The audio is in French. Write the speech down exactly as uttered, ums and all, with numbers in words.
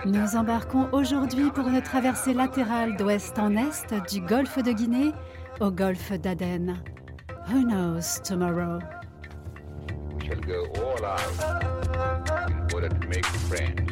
Nous embarquons aujourd'hui pour une traversée latérale d'ouest en est du golfe de Guinée au golfe d'Aden. Who knows tomorrow? We shall go all out in order to make friends.